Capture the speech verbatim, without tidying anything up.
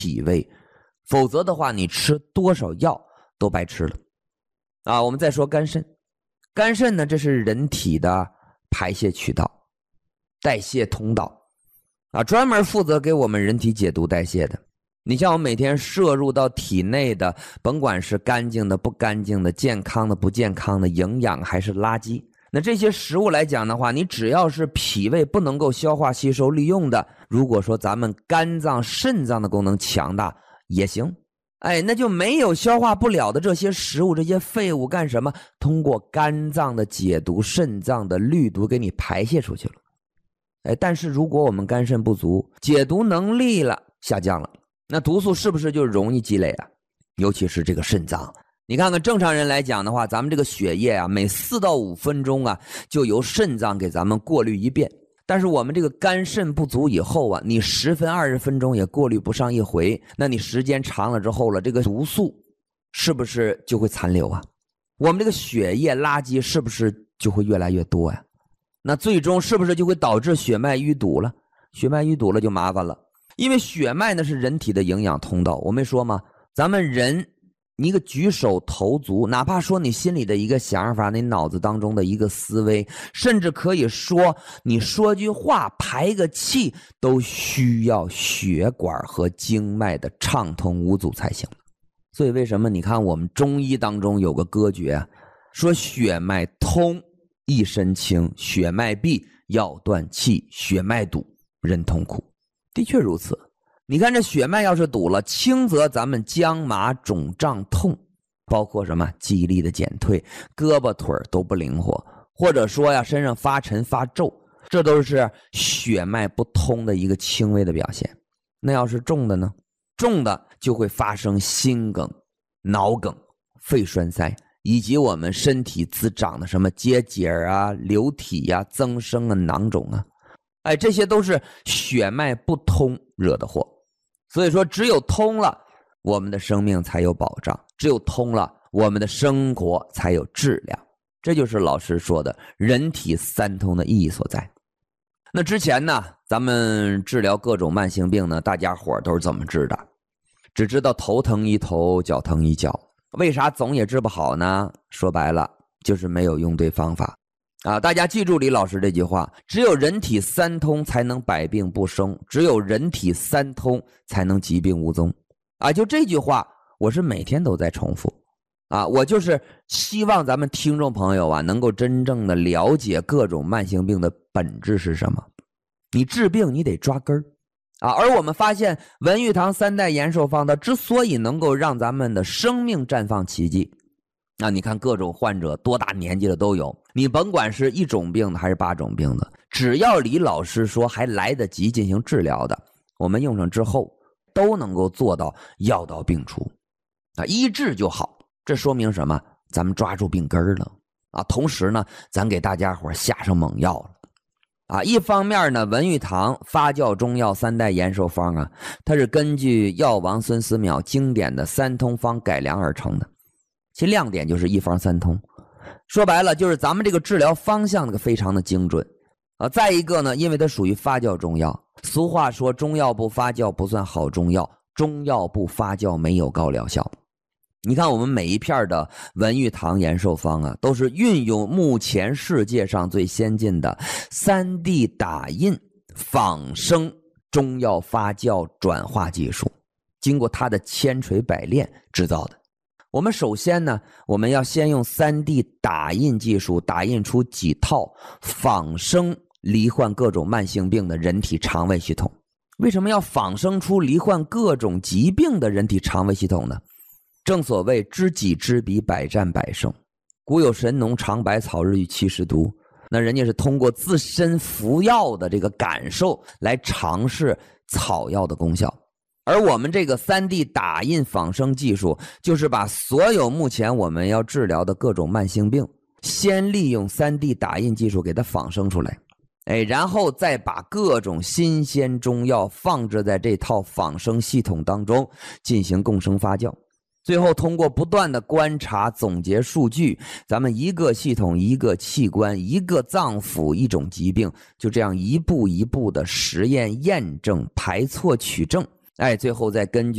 脾胃，否则的话你吃多少药都白吃了啊。我们再说肝肾，肝肾呢，这是人体的排泄渠道、代谢通道啊，专门负责给我们人体解毒代谢的。你像我们每天摄入到体内的，甭管是干净的、不干净的、健康的、不健康的、营养还是垃圾，那这些食物来讲的话，你只要是脾胃不能够消化吸收利用的，如果说咱们肝脏肾脏的功能强大也行，哎，那就没有消化不了的这些食物，这些废物干什么？通过肝脏的解毒、肾脏的滤毒给你排泄出去了。哎，但是如果我们肝肾不足，解毒能力了下降了，那毒素是不是就容易积累啊？尤其是这个肾脏，你看看正常人来讲的话，咱们这个血液啊，每四到五分钟啊，就由肾脏给咱们过滤一遍。但是我们这个肝肾不足以后啊，你十分二十分钟也过滤不上一回，那你时间长了之后了，这个毒素是不是就会残留啊？我们这个血液垃圾是不是就会越来越多呀？那最终是不是就会导致血脉淤堵了？血脉淤堵了就麻烦了。因为血脉呢是人体的营养通道，我没说吗？咱们人你一个举手投足，哪怕说你心里的一个想法，你脑子当中的一个思维，甚至可以说你说句话排个气都需要血管和经脉的畅通无阻才行。所以为什么你看我们中医当中有个歌诀，说血脉通一身轻，血脉闭药断气，血脉堵人痛苦。的确如此，你看这血脉要是堵了，轻则咱们僵麻肿胀痛，包括什么记忆力的减退，胳膊腿都不灵活，或者说呀身上发沉发皱，这都是血脉不通的一个轻微的表现。那要是重的呢？重的就会发生心梗、脑梗、肺栓塞，以及我们身体滋长的什么结节啊、瘤体啊、增生啊、囊肿啊，哎，这些都是血脉不通惹的祸。所以说只有通了，我们的生命才有保障，只有通了，我们的生活才有质量。这就是老师说的人体三通的意义所在。那之前呢，咱们治疗各种慢性病呢，大家伙都是怎么治的？只知道头疼一头，脚疼一脚。为啥总也治不好呢？说白了就是没有用对方法啊！大家记住李老师这句话，只有人体三通才能百病不生，只有人体三通才能疾病无踪啊！就这句话我是每天都在重复啊！我就是希望咱们听众朋友啊，能够真正的了解各种慢性病的本质是什么。你治病你得抓根儿啊！而我们发现文玉堂三代延寿方它之所以能够让咱们的生命绽放奇迹，那你看各种患者多大年纪的都有，你甭管是一种病的还是八种病的，只要李老师说还来得及进行治疗的，我们用上之后都能够做到药到病除啊，医治就好。这说明什么？咱们抓住病根儿了啊！同时呢，咱给大家伙下上猛药了啊！一方面呢，文玉堂发酵中药三代延寿方啊，它是根据药王孙思邈经典的三通方改良而成的。其亮点就是一方三通，说白了就是咱们这个治疗方向那个非常的精准啊。再一个呢，因为它属于发酵中药，俗话说中药不发酵不算好中药，中药不发酵没有高疗效。你看我们每一片的文玉堂延寿方啊，都是运用目前世界上最先进的 三 D 打印仿生中药发酵转化技术，经过它的千锤百炼制造的。我们首先呢，我们要先用 三 D 打印技术打印出几套仿生罹患各种慢性病的人体肠胃系统。为什么要仿生出罹患各种疾病的人体肠胃系统呢？正所谓知己知彼，百战百胜。古有神农尝百草，日遇七十毒，那人家是通过自身服药的这个感受来尝试草药的功效。而我们这个 三 D 打印仿生技术，就是把所有目前我们要治疗的各种慢性病，先利用 三 D 打印技术给它仿生出来，哎，然后再把各种新鲜中药放置在这套仿生系统当中进行共生发酵。最后通过不断的观察总结数据，咱们一个系统一个器官一个脏腑一种疾病，就这样一步一步的实验验证排错取证，哎，最后再根据